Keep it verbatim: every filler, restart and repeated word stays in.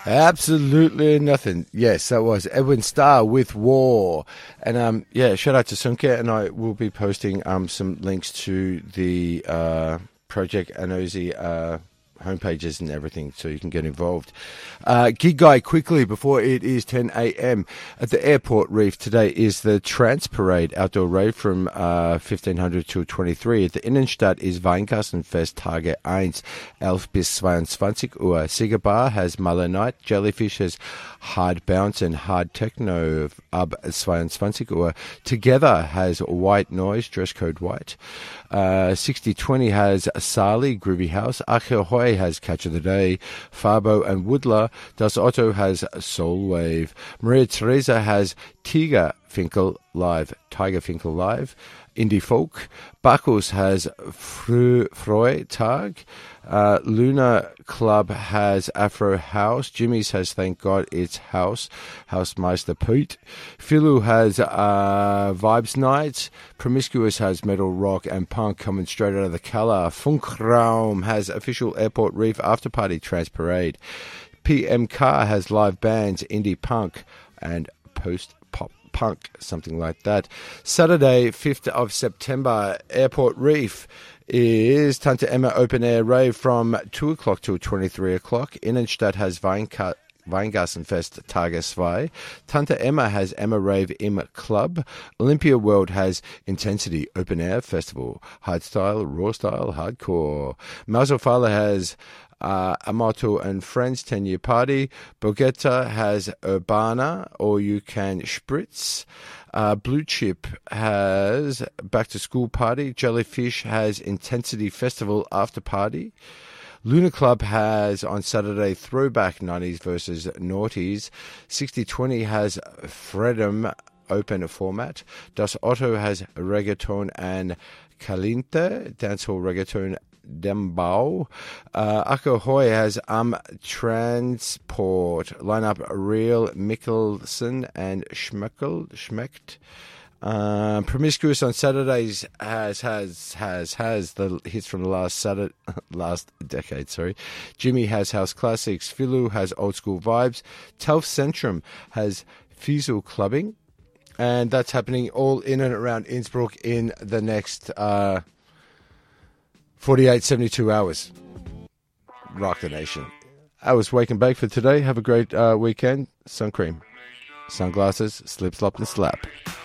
Absolutely nothing. Yes, that was Edwin Starr with War. And um, yeah, shout out to Sunke, and I will be posting um some links to the uh, Project Anozi uh homepages and everything so you can get involved. Uh, gig guy quickly before it is ten a.m. at the Airport Reef. Today is the Trans Parade outdoor rave from uh, fifteen hundred to twenty-three. At the Innenstadt is Weingassenfest Tage eins, elf bis zweiundzwanzig Uhr. Cigar Bar has Muller Night. Jellyfish has Hard Bounce and Hard Techno ab zweiundzwanzig Uhr. Together has White Noise, dress code white. Uh, sixty twenty has Sali, Groovy House. Achehoy has Catch of the Day. Fabo and Woodler. Das Otto has Soul Wave. Maria Teresa has Tiger Finkel Live. Tiger Finkel Live. Indie Folk. Bacchus has Fru Freitag. Uh, Luna Club has Afro House. Jimmy's has Thank God It's House. Housemeister Pete. Philu has uh, Vibes Nights. Promiscuous has Metal Rock and Punk coming straight out of the Kala. Funkraum has Official Airport Reef After Party Trans Parade. P M Car has live bands Indie Punk and Post Pop Punk, something like that. Saturday, fifth of September, Airport Reef is Tante Emma Open Air Rave from two o'clock till twenty-three o'clock. Innenstadt has Weinka- Weingassenfest Tage zwei. Tante Emma has Emma Rave im Club. Olympia World has Intensity Open Air Festival. Hardstyle, Raw Style, Hardcore. Mausofala has Uh, Amato and Friends ten-year party. Bogetta has Urbana, or you can Spritz. Uh, Blue Chip has Back to School party. Jellyfish has Intensity Festival after party. Luna Club has on Saturday Throwback nineties versus Naughties. sixty twenty has Freedom open format. Das Otto has Reggaeton and Caliente, dancehall reggaeton Dembau. Uh, Achohoy has Am Transport. Lineup Real, Mickelson and Schmeckel, Schmecht. Uh, Promiscuous on Saturdays has has has has the hits from the last Saturday, last decade. Sorry, Jimmy has House Classics. Philu has Old School Vibes. Telf Centrum has Fiesel Clubbing, and that's happening all in and around Innsbruck in the next uh, forty-eight, seventy-two hours. Rock the nation. I was Wake and Bake for today. Have a great uh, weekend. Sun cream, sunglasses, slip, slop, and slap.